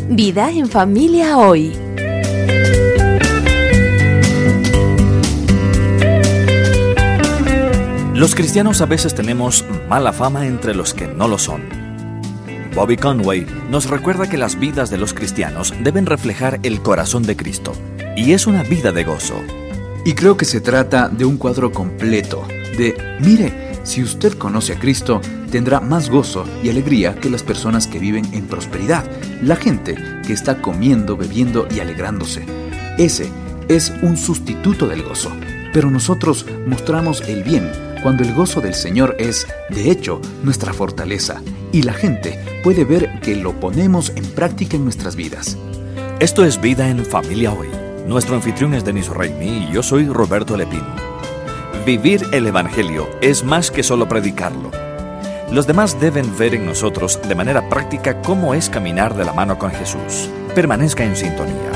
Vida en Familia Hoy. Los cristianos a veces tenemos mala fama entre los que no lo son. Bobby Conway nos recuerda que las vidas de los cristianos deben reflejar el corazón de Cristo, y es una vida de gozo. Y creo que se trata de un cuadro completo de, mire, si usted conoce a Cristo, tendrá más gozo y alegría que las personas que viven en prosperidad, la gente que está comiendo, bebiendo y alegrándose. Ese es un sustituto del gozo, pero nosotros mostramos el bien cuando el gozo del Señor es, de hecho, nuestra fortaleza, y la gente puede ver que lo ponemos en práctica en nuestras vidas. Esto es Vida en Familia Hoy. Nuestro anfitrión es Denis Raimi y yo soy Roberto Lepín. Vivir el Evangelio es más que solo predicarlo. Los demás deben ver en nosotros de manera práctica cómo es caminar de la mano con Jesús. Permanezca en sintonía.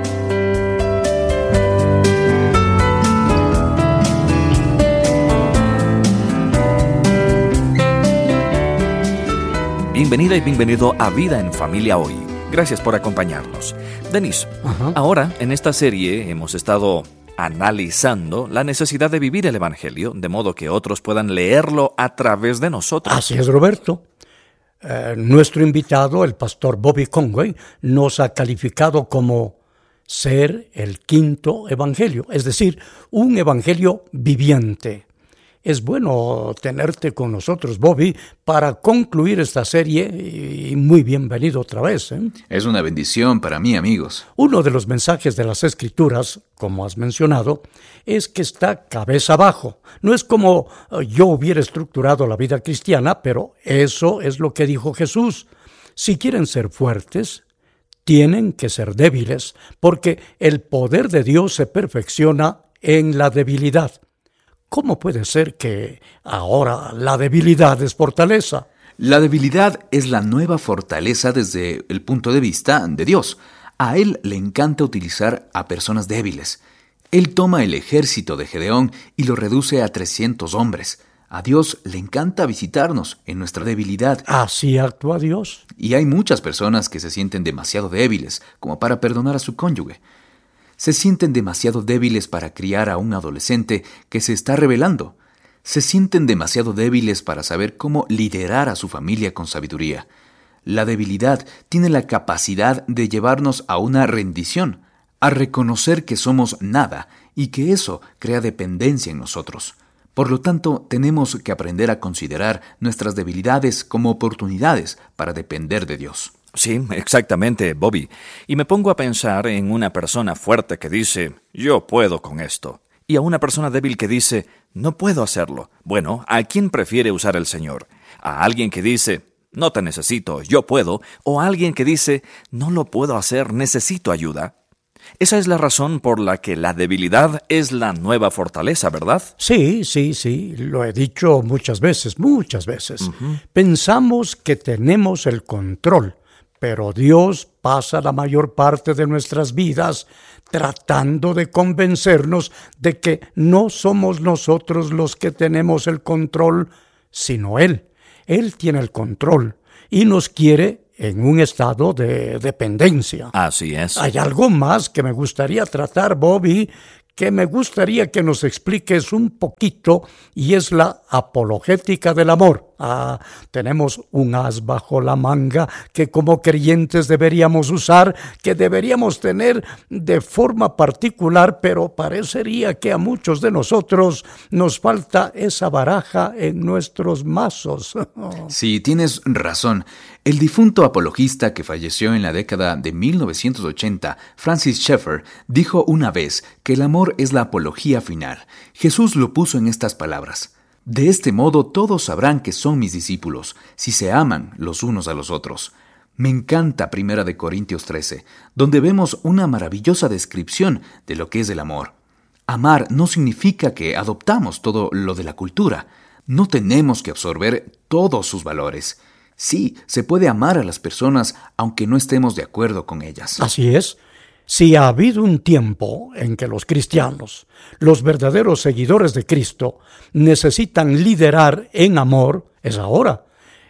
Bienvenida y bienvenido a Vida en Familia Hoy. Gracias por acompañarnos. Denis, ahora en esta serie hemos estado analizando la necesidad de vivir el Evangelio, de modo que otros puedan leerlo a través de nosotros. Así es, Roberto. Nuestro invitado, el pastor Bobby Conway, nos ha calificado como ser el quinto evangelio, es decir, un evangelio viviente. Es bueno tenerte con nosotros, Bobby, para concluir esta serie y muy bienvenido otra vez. Es una bendición para mí, amigos. Uno de los mensajes de las Escrituras, como has mencionado, es que está cabeza abajo. No es como yo hubiera estructurado la vida cristiana, pero eso es lo que dijo Jesús. Si quieren ser fuertes, tienen que ser débiles, porque el poder de Dios se perfecciona en la debilidad. ¿Cómo puede ser que ahora la debilidad es fortaleza? La debilidad es la nueva fortaleza desde el punto de vista de Dios. A Él le encanta utilizar a personas débiles. Él toma el ejército de Gedeón y lo reduce a 300 hombres. A Dios le encanta visitarnos en nuestra debilidad. ¿Así actúa Dios? Y hay muchas personas que se sienten demasiado débiles como para perdonar a su cónyuge. Se sienten demasiado débiles para criar a un adolescente que se está rebelando. Se sienten demasiado débiles para saber cómo liderar a su familia con sabiduría. La debilidad tiene la capacidad de llevarnos a una rendición, a reconocer que somos nada y que eso crea dependencia en nosotros. Por lo tanto, tenemos que aprender a considerar nuestras debilidades como oportunidades para depender de Dios. Sí, exactamente, Bobby. Y me pongo a pensar en una persona fuerte que dice, yo puedo con esto. Y a una persona débil que dice, no puedo hacerlo. Bueno, ¿a quién prefiere usar el Señor? ¿A alguien que dice, no te necesito, yo puedo? ¿O a alguien que dice, no lo puedo hacer, necesito ayuda? Esa es la razón por la que la debilidad es la nueva fortaleza, ¿verdad? Sí, lo he dicho muchas veces. Pensamos que tenemos el control, pero Dios pasa la mayor parte de nuestras vidas tratando de convencernos de que no somos nosotros los que tenemos el control, sino Él. Él tiene el control y nos quiere en un estado de dependencia. Así es. Hay algo más que me gustaría tratar, Bobby, que me gustaría que nos expliques un poquito, y es la apologética del amor. Tenemos un as bajo la manga que como creyentes deberíamos usar, que deberíamos tener de forma particular, pero parecería que a muchos de nosotros nos falta esa baraja en nuestros mazos. Sí, tienes razón. El difunto apologista que falleció en la década de 1980, Francis Schaeffer, dijo una vez que el amor es la apología final. Jesús lo puso en estas palabras: de este modo todos sabrán que son mis discípulos, si se aman los unos a los otros. Me encanta 1 Corintios 13, donde vemos una maravillosa descripción de lo que es el amor. Amar no significa que adoptamos todo lo de la cultura. No tenemos que absorber todos sus valores. Sí, se puede amar a las personas aunque no estemos de acuerdo con ellas. Así es. Si ha habido un tiempo en que los cristianos, los verdaderos seguidores de Cristo, necesitan liderar en amor, es ahora.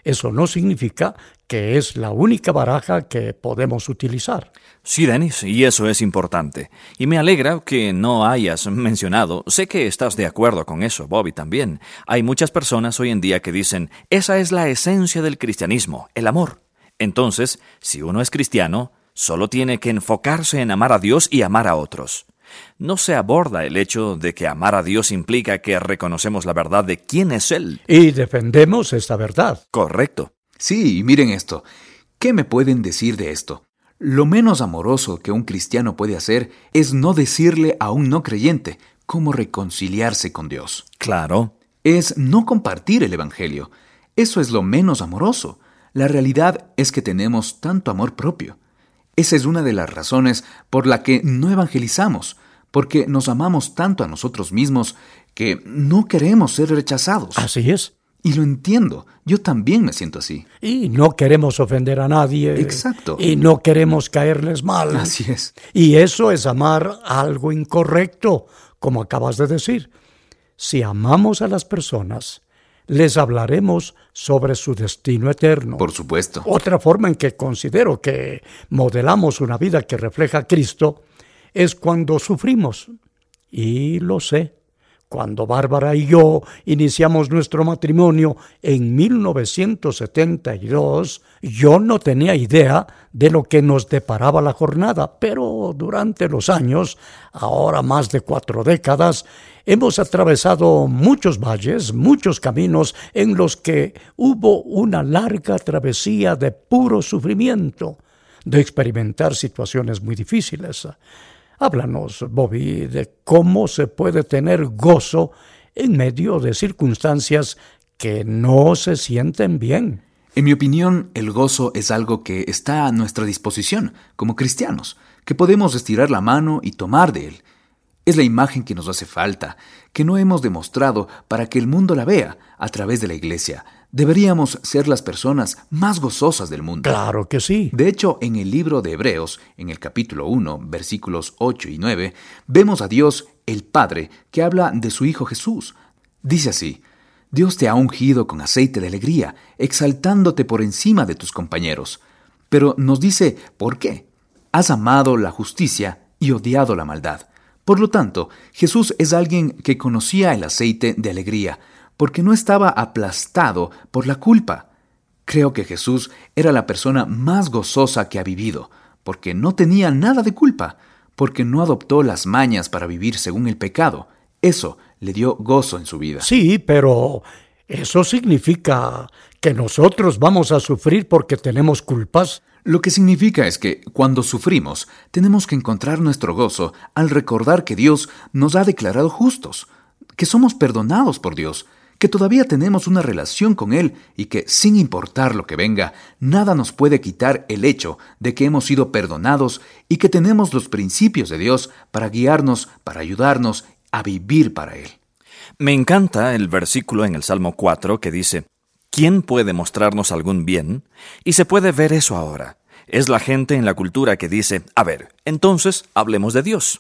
eso no significa que es la única baraja que podemos utilizar. Sí, Dennis, y eso es importante. Y me alegra que no hayas mencionado, sé que estás de acuerdo con eso, Bobby, también. Hay muchas personas hoy en día que dicen, esa es la esencia del cristianismo, el amor. Entonces, si uno es cristiano, solo tiene que enfocarse en amar a Dios y amar a otros. No se aborda el hecho de que amar a Dios implica que reconocemos la verdad de quién es Él. Y defendemos esta verdad. Correcto. Sí, y miren esto. ¿Qué me pueden decir de esto? Lo menos amoroso que un cristiano puede hacer es no decirle a un no creyente cómo reconciliarse con Dios. Claro. Es no compartir el Evangelio. Eso es lo menos amoroso. La realidad es que tenemos tanto amor propio. Esa es una de las razones por la que no evangelizamos, porque nos amamos tanto a nosotros mismos que no queremos ser rechazados. Así es. Y lo entiendo, yo también me siento así. Y no queremos ofender a nadie. Exacto. Y no queremos caerles mal. Así es. Y eso es amar algo incorrecto, como acabas de decir. Si amamos a las personas, les hablaremos sobre su destino eterno. Por supuesto. Otra forma en que considero que modelamos una vida que refleja a Cristo es cuando sufrimos. Y lo sé. Cuando Bárbara y yo iniciamos nuestro matrimonio en 1972, yo no tenía idea de lo que nos deparaba la jornada, pero durante los años, ahora más de 4 décadas, hemos atravesado muchos valles, muchos caminos en los que hubo una larga travesía de puro sufrimiento, de experimentar situaciones muy difíciles. Háblanos, Bobby, de cómo se puede tener gozo en medio de circunstancias que no se sienten bien. En mi opinión, el gozo es algo que está a nuestra disposición como cristianos, que podemos estirar la mano y tomar de él. Es la imagen que nos hace falta, que no hemos demostrado para que el mundo la vea a través de la iglesia. Deberíamos ser las personas más gozosas del mundo. Claro que sí. De hecho, en el libro de Hebreos, en el capítulo 1, versículos 8 y 9, vemos a Dios, el Padre, que habla de su Hijo Jesús. Dice así: Dios te ha ungido con aceite de alegría, exaltándote por encima de tus compañeros. Pero nos dice, ¿por qué? Has amado la justicia y odiado la maldad. Por lo tanto, Jesús es alguien que conocía el aceite de alegría, porque no estaba aplastado por la culpa. Creo que Jesús era la persona más gozosa que ha vivido, porque no tenía nada de culpa, porque no adoptó las mañas para vivir según el pecado. Eso le dio gozo en su vida. Sí, pero ¿eso significa que nosotros vamos a sufrir porque tenemos culpas? Lo que significa es que, cuando sufrimos, tenemos que encontrar nuestro gozo al recordar que Dios nos ha declarado justos, que somos perdonados por Dios, que todavía tenemos una relación con Él y que, sin importar lo que venga, nada nos puede quitar el hecho de que hemos sido perdonados y que tenemos los principios de Dios para guiarnos, para ayudarnos a vivir para Él. Me encanta el versículo en el Salmo 4 que dice: ¿quién puede mostrarnos algún bien? Y se puede ver eso ahora. Es la gente en la cultura que dice, a ver, entonces hablemos de Dios.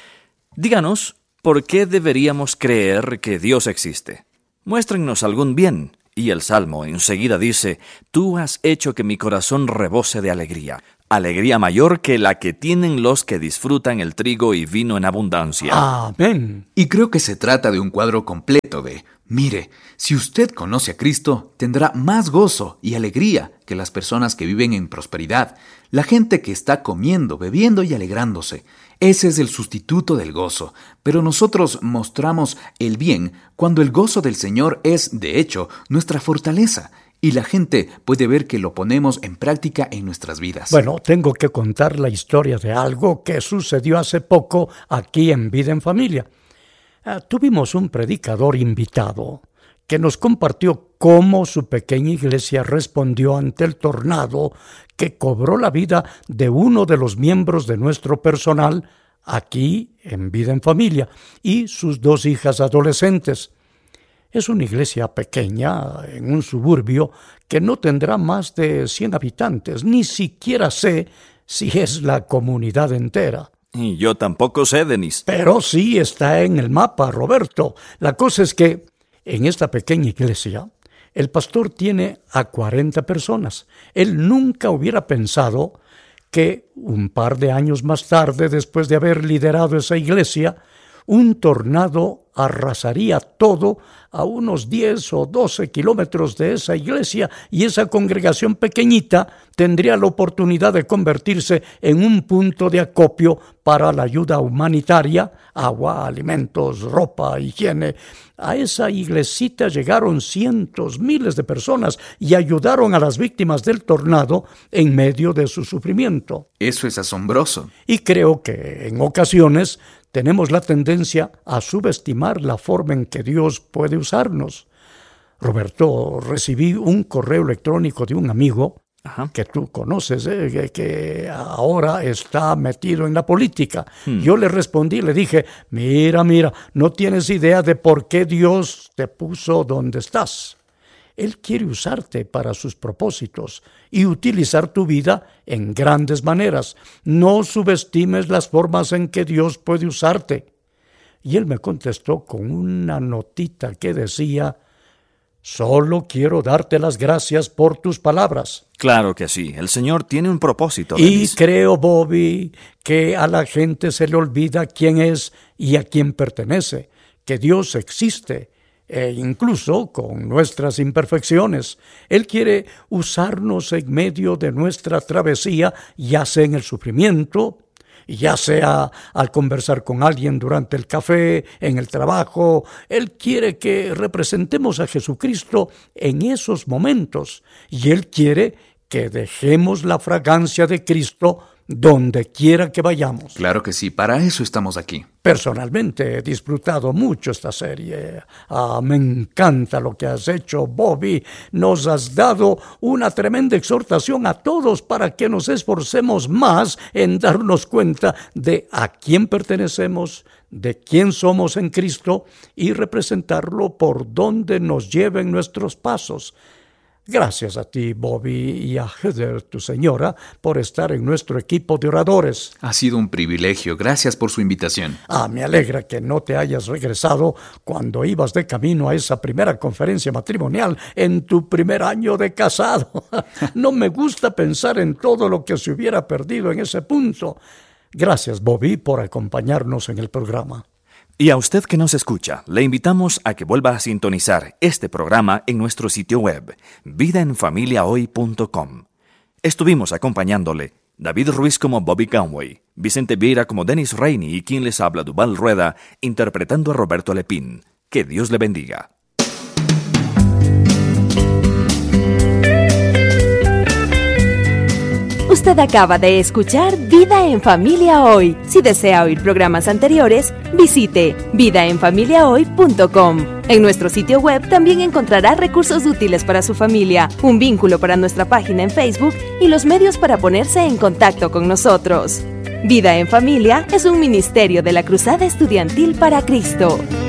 Díganos, ¿por qué deberíamos creer que Dios existe? Muéstrennos algún bien. Y el Salmo enseguida dice, tú has hecho que mi corazón rebose de alegría. Alegría mayor que la que tienen los que disfrutan el trigo y vino en abundancia. Amén. Y creo que se trata de un cuadro completo de, mire, si usted conoce a Cristo, tendrá más gozo y alegría que las personas que viven en prosperidad, la gente que está comiendo, bebiendo y alegrándose. Ese es el sustituto del gozo, pero nosotros mostramos el bien cuando el gozo del Señor es, de hecho, nuestra fortaleza. Y la gente puede ver que lo ponemos en práctica en nuestras vidas. Bueno, tengo que contar la historia de algo que sucedió hace poco aquí en Vida en Familia. Tuvimos un predicador invitado que nos compartió cómo su pequeña iglesia respondió ante el tornado que cobró la vida de uno de los miembros de nuestro personal aquí en Vida en Familia y sus 2 hijas adolescentes. Es una iglesia pequeña, en un suburbio, que no tendrá más de 100 habitantes. Ni siquiera sé si es la comunidad entera. Y yo tampoco sé, Dennis. Pero sí está en el mapa, Roberto. La cosa es que en esta pequeña iglesia, El pastor tiene a 40 personas. Él nunca hubiera pensado que un par de años más tarde, después de haber liderado esa iglesia, un tornado arrasaría todo a unos 10 o 12 kilómetros de esa iglesia y esa congregación pequeñita tendría la oportunidad de convertirse en un punto de acopio para la ayuda humanitaria, agua, alimentos, ropa, higiene. A esa iglesita llegaron cientos, miles de personas y ayudaron a las víctimas del tornado en medio de su sufrimiento. Eso es asombroso. Y creo que en ocasiones tenemos la tendencia a subestimar la forma en que Dios puede usarnos. Roberto, recibí un correo electrónico de un amigo que tú conoces, que ahora está metido en la política. Yo le respondí, le dije, mira, no tienes idea de por qué Dios te puso donde estás. Él quiere usarte para sus propósitos y utilizar tu vida en grandes maneras. No subestimes las formas en que Dios puede usarte. Y él me contestó con una notita que decía, solo quiero darte las gracias por tus palabras. Claro que sí, el Señor tiene un propósito. Y creo, Bobby, que a la gente se le olvida quién es y a quién pertenece, que Dios existe. Incluso con nuestras imperfecciones. Él quiere usarnos en medio de nuestra travesía, ya sea en el sufrimiento, ya sea al conversar con alguien durante el café, en el trabajo. Él quiere que representemos a Jesucristo en esos momentos y Él quiere que dejemos la fragancia de Cristo donde quiera que vayamos. Claro que sí, para eso estamos aquí. Personalmente he disfrutado mucho esta serie. Me encanta lo que has hecho, Bobby. Nos has dado una tremenda exhortación a todos para que nos esforcemos más en darnos cuenta de a quién pertenecemos, de quién somos en Cristo y representarlo por donde nos lleven nuestros pasos. Gracias a ti, Bobby, y a Heather, tu señora, por estar en nuestro equipo de oradores. Ha sido un privilegio. Gracias por su invitación. Me alegra que no te hayas regresado cuando ibas de camino a esa primera conferencia matrimonial en tu primer año de casado. No me gusta pensar en todo lo que se hubiera perdido en ese punto. Gracias, Bobby, por acompañarnos en el programa. Y a usted que nos escucha, le invitamos a que vuelva a sintonizar este programa en nuestro sitio web, vidaenfamiliahoy.com. Estuvimos acompañándole David Ruiz como Bobby Conway, Vicente Vieira como Dennis Rainey y quien les habla, Duval Rueda, interpretando a Roberto Lepín. Que Dios le bendiga. Usted acaba de escuchar Vida en Familia Hoy. Si desea oír programas anteriores, visite vidaenfamiliahoy.com. En nuestro sitio web también encontrará recursos útiles para su familia, un vínculo para nuestra página en Facebook y los medios para ponerse en contacto con nosotros. Vida en Familia es un ministerio de la Cruzada Estudiantil para Cristo.